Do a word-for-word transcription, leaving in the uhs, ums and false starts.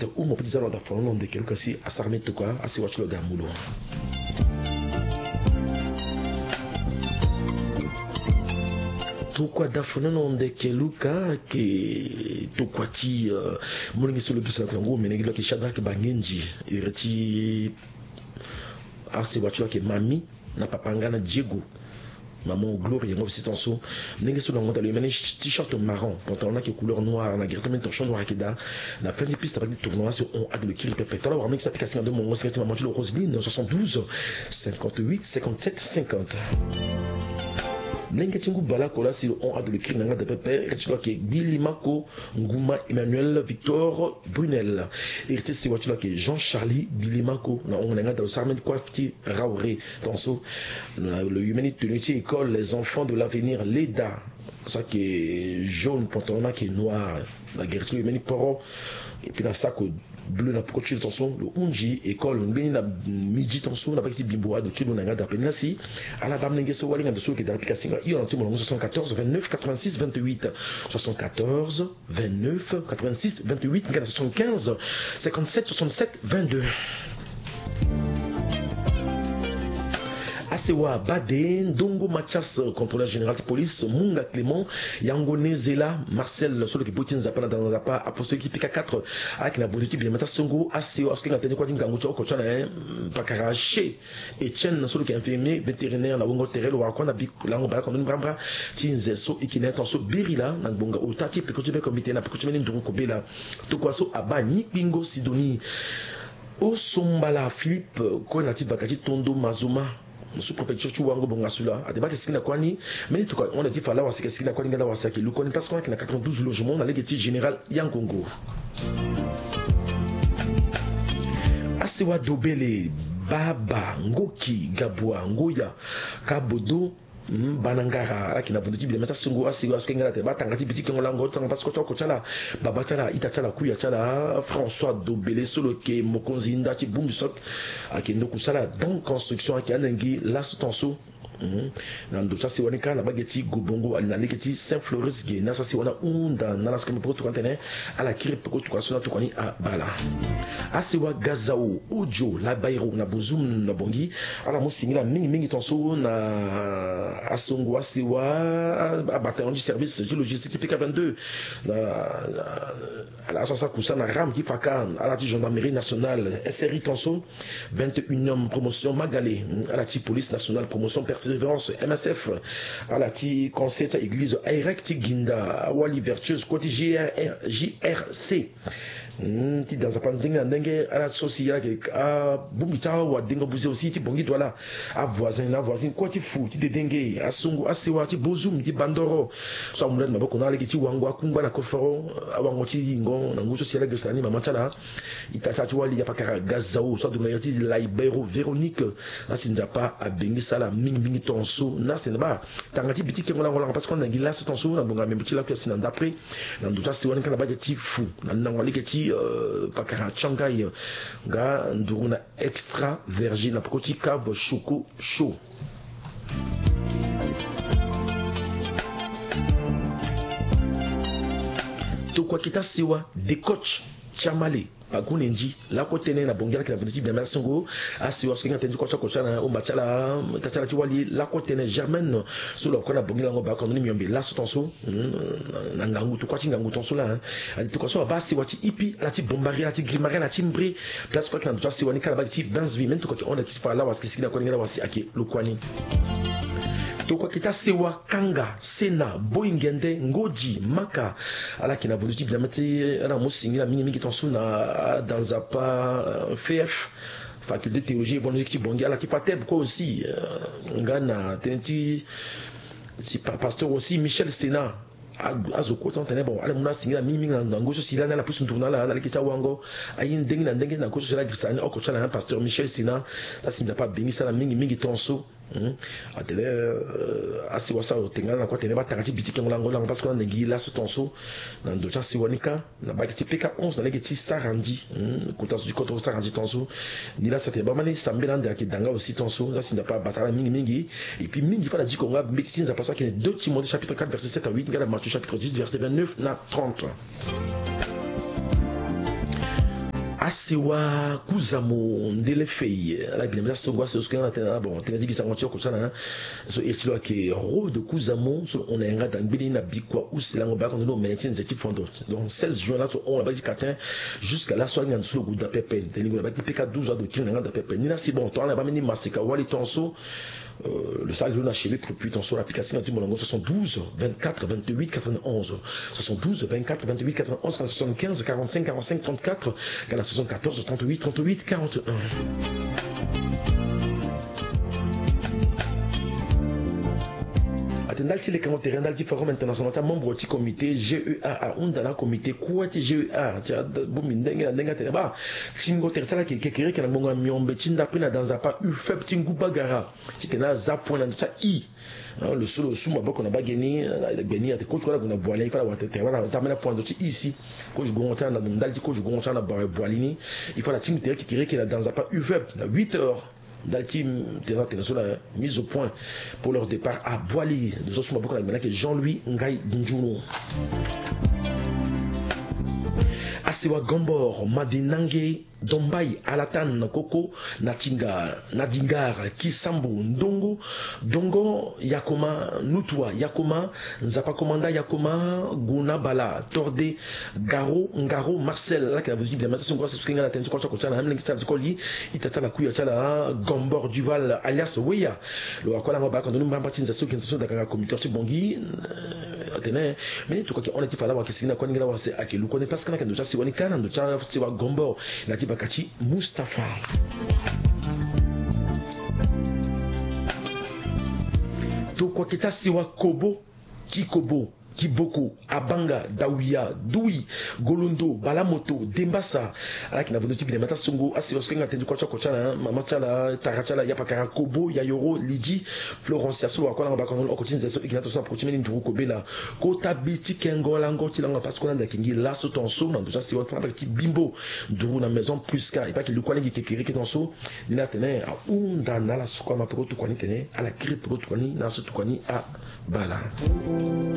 direct ou mon petit salon d'affaires de quelque si à s'armer tout quoi à se watch le gamulo. Tukwa dafonono ndeke luka ke tukwati moningi solo bisa kango menegi loki Shadrack Bangenji ireti arse watchula ke mami na papangana Diego maman Gloire yango c'est en so ndenge solo ngota le meni t-shirt marron pantalon qui couleur noire na guerre torchon noir kida la fin du piste avec du tournoi sur on a de le kiri pépé alors mix application de mon secrétaire maman de Roseline soixante-douze cinquante-huit cinquante-sept cinquante. Nengetingu bala kola si on a de l'écrit nanga de pépé retilo ke Billy Mako Nguma Emmanuel Victor Brunel hérité si watilo ke Jean-Charlie Billy Mako na on nanga de Sarmen Kwafti Raoré Tanso le Humanité Unity école les enfants de l'avenir l'Eda ça qui est jaune pantalon qui est noir la guerre Humanité Poro et puis la sac bleu na coach tension le unji école ngeni na midi tension na partie bimboa de kilo nanga da penasi ala bam nenge so walinga de so ke d'application iyo na timo soixante-quatorze vingt-neuf quatre-vingt-six vingt-huit soixante-quatorze vingt-neuf quatre-vingt-six vingt-huit soixante-quinze cinquante-sept soixante-sept vingt-deux. Asewa Bade, Ndongo Machas, contrôleur général de police, Munga Clément, Yangone Zela, Marcel, solo qui Poutine Zapana dans la part, apostolique qui P K quatre, avec la politique de Mata Songo, Asewa, ce qui a tenu quoi d'ingango, Kochana, Pakaraché, Etienne, solo qui est infirmier, vétérinaire, la Wongo Terrel, ou Akona Bik, Lango Balakon, Brambra, Tinze, So, Ikinet, en So, Berila, Nangbonga, Otati, Pekotibe Comité, na Pekotibe Nduru Kobela, Tokwaso, Abani, Bingo, Sidonie, Osombala, Philippe, Konati Bakati, Tondo, Mazuma, sous préfecture tu wango bonga sula a débat que sikina kwani mais tout on a dit fala wasika sikina kwani ngala wasaki lu koni parce qu'on a quatre-vingt-douze logements dans les général Yangongo Asewa Dobele Baba Ngoki Gabwa Ngoya Kabodo Banangara qui n'a pas de mettre songo asi wa skenga te batanga ti bitiki ngolango tanga parce que to chala baba chala ita chala kuya chala François Dobele solo ke mokonzi nda ti bumbi sok akendo kusala dans construction ki anengi la sutenso nando ça c'est wanika na bageti gobongo ali na leketi Saint Floris ge na ça c'est wana unda na la skema pour tout contene ala kiri pour tout kwasona to kwani a bala asewa Gazao Ojo la Bairo na bozum na bongi ala musingila mingi mingi tonso na asongo asewa bataillon du service logistique P K vingt-deux na ala ça kusa na ram qui faka ala ti gendarmerie nationale S R I tonso vingt et unième promotion Magalé ala ti police nationale promotion Persévérance M S F à la ti conseil de église Airekti Ginda Wali Vertueuse côté J R C ti dans un panding ndenge à la société à bumita wa dingo buze aussi ti bongi dola à voisin na voisin quoi ti fou ti dengue à songo à sewa ti bozum ti bandoro so mulen maboko na leki ti wangwa kungba na koforo awango ti ngo na nguso sociale de sani mama chala itata ti wali ya pakara Gazao so de mayati la Ibero Véronique na sinjapa a bengi sala mingi mingi tonso na senba tangati bitiki ngola ngola parce qu'on a ngila ce tonso na bonga membuti la kwesi na d'après na nduza si wani kana bageti fou na ngwa leketi pakara changai ga nduru na extra virgin na pokoti cave choco chaud to kwa kita siwa de coach chamale bakunenji la côté na bongela kila vingt bien songo asi wasko ngata ndi ko chako chana o machala tachala ti wali la côté na germaine solo ko na bongela ngo ba ko ni myombe la sotonso na ngangu to kwati ngangu tonso la ali to ko so basi wati ipi la ti bombari la ti grimari la ti mbre place ko na to si wani kala ba ti vingt men to ko on a ti fa la waski sikina ko ngela wasi ake lokwani to kwa kita sewa kanga sena boingende ngoji maka ala kina voluti bien mati ala musingila mingi mingi tonso na dans un pas F F faculté de théologie et bonne qui bongi ala ti pateb ko aussi ngana tenti si pasteur aussi Michel Sena azoko tantene bon ala muna singila mingi mingi na ngoso sila na la pusu tourna la la kita wango ayin dengi na dengi na ngoso sila grisani oko chala pasteur Michel Sena ça sinja pas béni ça la mingi mingi tonso atele asi wasa otenga na kwa tene batanga ti bitiki ngolango la parce qu'on ngi la tonso na ndocha siwanika na ba ti P K onze na legeti sarandi kota du contre sarandi tonso ni la c'était ba mani sambela nda ki danga aussi tonso ça sinja pas batala mingi mingi et puis mingi fala di konga métitin za parce qu'il y a deux Timothée chapitre quatre verset sept à huit ngala Matthieu chapitre dix verset vingt-neuf na trente. asiwa kuzamo ndele fei la bien ça songo c'est ce qu'on a bon tu dit que ça continue comme ça là so etilo ke ro de kuzamo so on a un dans bini na bikwa usilango ba kondo médecine zeti fondo donc seize juin là on a pas dit catin jusqu'à la soirée ngana solo guda pepe telingo ba P K douze heures de kin ngana pepe ni na si bon toi on a pas mini masika wali tonso Euh, le salle de la chez puis sur l'application du Molongo soixante-douze vingt-quatre vingt-huit quatre-vingt-onze soixante-douze vingt-quatre vingt-huit quatre-vingt-onze soixante-quinze quarante-cinq quarante-cinq trente-quatre soixante-quatorze trente-huit trente-huit quarante-et-un. Atendalti les commentaires d'Alti Forum International, ta membre du comité G E A a unda na comité quoi ti G E A ti bumi ndenga ndenga te ba singo tertala ki kekere kana bonga miombe tinda pina dans apa u feb tingu bagara ti tena za point na ta i le solo suma boko na bageni beni ate coach ko la kuna boile il fallait wate te wala za mena point ti ici coach gonta na ndalti coach gonta na boilini il faut la tingu te ki kekere kana dans apa u feb na huit heures Dalti la mise au point pour leur départ à Boili. Nous sommes beaucoup là que Jean-Louis Ngai Ndjouno. Asiwa Gombor, Madinange, Dombai, Alatan, Koko, Natinga, Nadingar, Kisambu, Ndongo, Dongo, Yakoma, Nutwa, Yakoma, Nzapa Komanda, Yakoma, Guna Bala, Torde, Garo, Ngaro, Marcel, là, qui a dit, bien, mais c'est un gros soutien à la tension, quand on a un qui s'est collé, il t'a la couille, à Gombor, Duval, alias Weya, le Akola, on va quand on nous partie de ceux qui sont dans la comité, tu bongi, mais tout cas, on a dit, fallait voir que c'est une conne, c'est à qui nous connaît parce qu'on a qu'un déjà, c'est on est calme, de Tchara, c'est Gombor, la Bakati Mustafa. To kwa kita siwa Kobo, Kikobo, Kiboko, Abanga, Dawiya, Dui, Golondo, Balamoto, Dembasa, ala kina vodo tibi mata songo, asi oskenga tendu kwa chako chala, mamachala, tarachala, yapakara Kobo, Yayoro, Lidi, Florence Aslo, akona ngabakano, okotine zeso, ikinato so approchimeni nduru kobela, kota biti kengola ngoti langa parce qu'on a da kingi lasso tonso, na déjà si on travaille avec bimbo, nduru na maison plus ka, et pas que le kwani kekere ke tonso, ni na tene a unda na la sukwa ma pro to kwani tene, ala grip pro to kwani na so to kwani a bala.